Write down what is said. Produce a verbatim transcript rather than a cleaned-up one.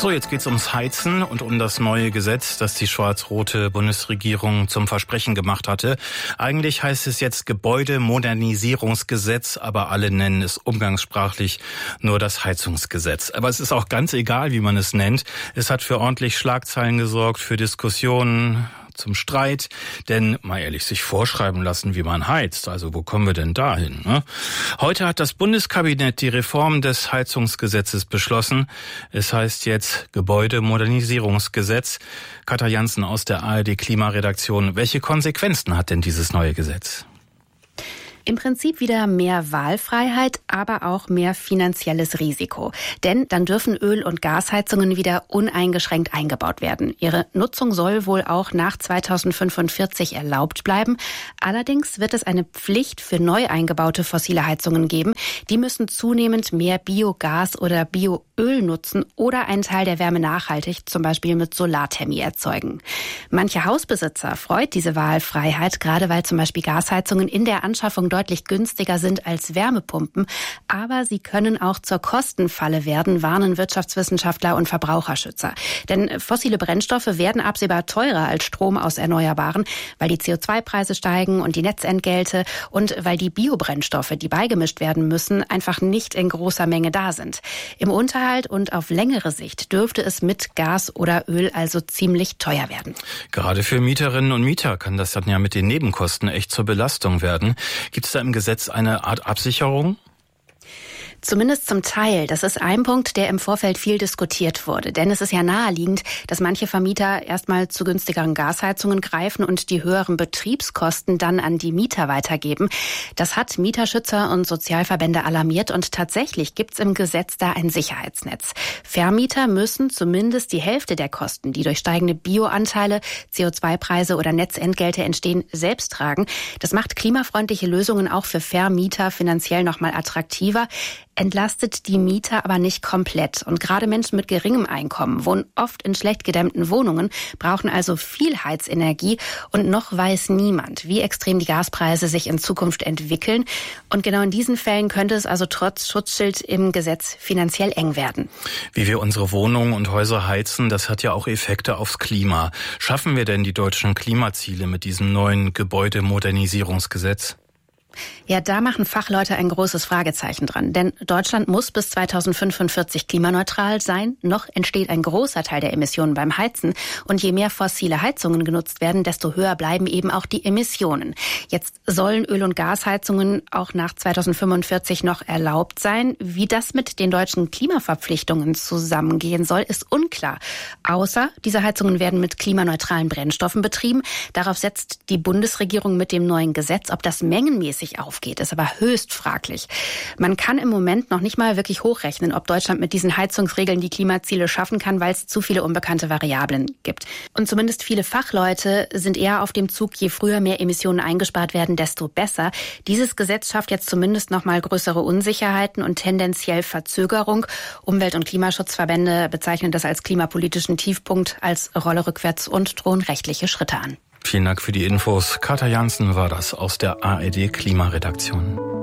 So, jetzt geht's ums Heizen und um das neue Gesetz, das die schwarz-rote Bundesregierung zum Versprechen gemacht hatte. Eigentlich heißt es jetzt Gebäudemodernisierungsgesetz, aber alle nennen es umgangssprachlich nur das Heizungsgesetz. Aber es ist auch ganz egal, wie man es nennt. Es hat für ordentlich Schlagzeilen gesorgt, für Diskussionen, zum Streit, denn mal ehrlich, sich vorschreiben lassen, wie man heizt, also wo kommen wir denn dahin? Ne? Heute hat das Bundeskabinett die Reform des Heizungsgesetzes beschlossen. Es heißt jetzt Gebäudemodernisierungsgesetz. Katja Jansen aus der A R D Klimaredaktion. Welche Konsequenzen hat denn dieses neue Gesetz? Im Prinzip wieder mehr Wahlfreiheit, aber auch mehr finanzielles Risiko. Denn dann dürfen Öl- und Gasheizungen wieder uneingeschränkt eingebaut werden. Ihre Nutzung soll wohl auch nach zweitausendfünfundvierzig erlaubt bleiben. Allerdings wird es eine Pflicht für neu eingebaute fossile Heizungen geben. Die müssen zunehmend mehr Biogas oder Bioöl nutzen oder einen Teil der Wärme nachhaltig, zum Beispiel mit Solarthermie, erzeugen. Manche Hausbesitzer freut diese Wahlfreiheit, gerade weil zum Beispiel Gasheizungen in der Anschaffung deutlich günstiger sind als Wärmepumpen. Aber sie können auch zur Kostenfalle werden, warnen Wirtschaftswissenschaftler und Verbraucherschützer. Denn fossile Brennstoffe werden absehbar teurer als Strom aus Erneuerbaren, weil die C O zwei Preise steigen und die Netzentgelte und weil die Biobrennstoffe, die beigemischt werden müssen, einfach nicht in großer Menge da sind. Im Unterhalt und auf längere Sicht dürfte es mit Gas oder Öl also ziemlich teuer werden. Gerade für Mieterinnen und Mieter kann das dann ja mit den Nebenkosten echt zur Belastung werden. Gibt es da im Gesetz eine Art Absicherung? Zumindest zum Teil. Das ist ein Punkt, der im Vorfeld viel diskutiert wurde. Denn es ist ja naheliegend, dass manche Vermieter erstmal zu günstigeren Gasheizungen greifen und die höheren Betriebskosten dann an die Mieter weitergeben. Das hat Mieterschützer und Sozialverbände alarmiert und tatsächlich gibt's im Gesetz da ein Sicherheitsnetz. Vermieter müssen zumindest die Hälfte der Kosten, die durch steigende Bioanteile, C O zwei Preise oder Netzentgelte entstehen, selbst tragen. Das macht klimafreundliche Lösungen auch für Vermieter finanziell nochmal attraktiver, entlastet die Mieter aber nicht komplett. Und gerade Menschen mit geringem Einkommen wohnen oft in schlecht gedämmten Wohnungen, brauchen also viel Heizenergie. Und noch weiß niemand, wie extrem die Gaspreise sich in Zukunft entwickeln. Und genau in diesen Fällen könnte es also trotz Schutzschild im Gesetz finanziell eng werden. Wie wir unsere Wohnungen und Häuser heizen, das hat ja auch Effekte aufs Klima. Schaffen wir denn die deutschen Klimaziele mit diesem neuen Gebäudemodernisierungsgesetz? Ja, da machen Fachleute ein großes Fragezeichen dran. Denn Deutschland muss bis zweitausendfünfundvierzig klimaneutral sein. Noch entsteht ein großer Teil der Emissionen beim Heizen. Und je mehr fossile Heizungen genutzt werden, desto höher bleiben eben auch die Emissionen. Jetzt sollen Öl- und Gasheizungen auch nach zweitausendfünfundvierzig noch erlaubt sein. Wie das mit den deutschen Klimaverpflichtungen zusammengehen soll, ist unklar. Außer diese Heizungen werden mit klimaneutralen Brennstoffen betrieben. Darauf setzt die Bundesregierung mit dem neuen Gesetz. Ob das mengenmäßig aufgeht, ist aber höchst fraglich. Man kann im Moment noch nicht mal wirklich hochrechnen, ob Deutschland mit diesen Heizungsregeln die Klimaziele schaffen kann, weil es zu viele unbekannte Variablen gibt. Und zumindest viele Fachleute sind eher auf dem Zug, je früher mehr Emissionen eingespart werden, desto besser. Dieses Gesetz schafft jetzt zumindest noch mal größere Unsicherheiten und tendenziell Verzögerung. Umwelt- und Klimaschutzverbände bezeichnen das als klimapolitischen Tiefpunkt, als Rolle rückwärts und drohen rechtliche Schritte an. Vielen Dank für die Infos. Katja Jansen war das aus der A R D Klimaredaktion.